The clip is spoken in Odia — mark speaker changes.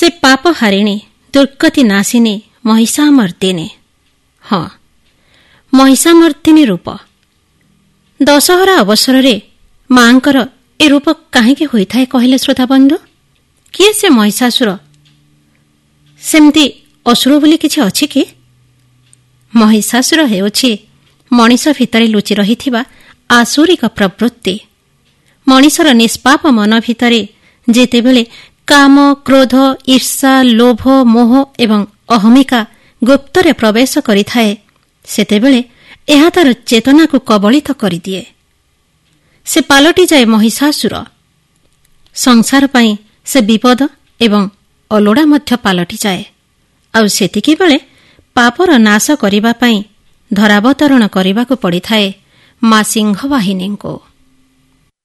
Speaker 1: ସେ ପାପ ହାରିଣୀ ଦୁର୍ଗତି ନାଶିନୀ ମହିଷାମର୍ଦିନୀ। ହଁ, ମହିଷାମର୍ଦିନୀ ରୂପ। ଦଶହରା ଅବସରରେ ମାଙ୍କର ଏ ରୂପ କାହିଁକି ହୋଇଥାଏ କହିଲେ ଶ୍ରୋତାବନ୍ଧୁ? କିଏ ସେ ମହିଷାସୁର? ସେମିତି ଅସୁର ବୋଲି କିଛି ଅଛି କି? ମହିଷାସୁର ହେଉଛି ମଣିଷ ଭିତରେ ଲୁଚି ରହିଥିବା ଆସୁରିକ ପ୍ରବୃତ୍ତି। ମଣିଷର ନିଷ୍ପାପ ମନ ଭିତରେ ଯେତେବେଳେ କାମ, କ୍ରୋଧ, ଈର୍ଷା, ଲୋଭ, ମୋହ ଏବଂ ଅହମିକା ଗୁପ୍ତରେ ପ୍ରବେଶ କରିଥାଏ, ସେତେବେଳେ ଏହା ତାର ଚେତନାକୁ କବଳିତ କରିଦିଏ। ସେ ପାଲଟିଯାଏ ମହିଷାସୁର। ସଂସାର ପାଇଁ ସେ ବିପଦ ଏବଂ ଅଲୋଡ଼ା ମଧ୍ୟ ପାଲଟିଯାଏ। ଆଉ ସେତିକିବେଳେ ପାପର ନାଶ କରିବା ପାଇଁ ଧରାବତରଣ କରିବାକୁ ପଡ଼ିଥାଏ ମା ସିଂହବାହିନୀଙ୍କୁ।